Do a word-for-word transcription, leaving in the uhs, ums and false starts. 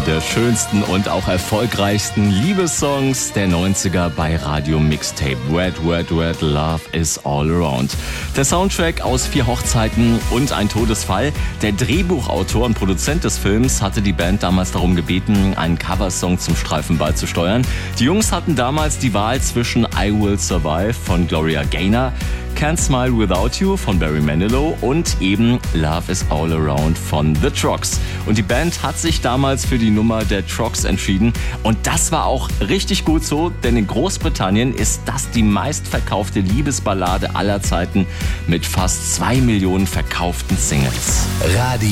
der schönsten und auch erfolgreichsten Liebessongs der neunziger bei Radio Mixtape. Wet, Wet, Wet, Love is all around. Der Soundtrack aus vier Hochzeiten und ein Todesfall. Der Drehbuchautor und Produzent des Films hatte die Band damals darum gebeten, einen Coversong zum Streifen beizusteuern. Die Jungs hatten damals die Wahl zwischen I Will Survive von Gloria Gaynor, Can't Smile Without You von Barry Manilow und eben Love is All Around von The Trogs. Und die Band hat sich damals für die Nummer der Trogs entschieden. Und das war auch richtig gut so, denn in Großbritannien ist das die meistverkaufte Liebesballade aller Zeiten mit fast zwei Millionen verkauften Singles. Radio